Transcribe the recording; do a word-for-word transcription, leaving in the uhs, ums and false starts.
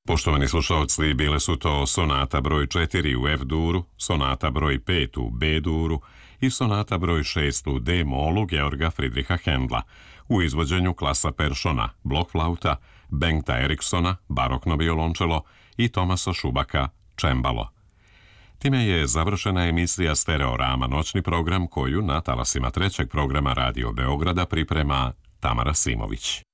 Poštovani slušalci, bile su to sonata broj četiri u F-duru, sonata broj pet u B-duru i sonata broj šest u D-molu Georga Friedricha Händla u izvođenju Klasa Peršona, blok flauta, Bengta Eriksona, barokno violončelo i Tomasa Šubaka, čembalo. Time je završena emisija Stereorama, noćni program koju na talasima trećeg programa Radio Beograda priprema Tamara Simović.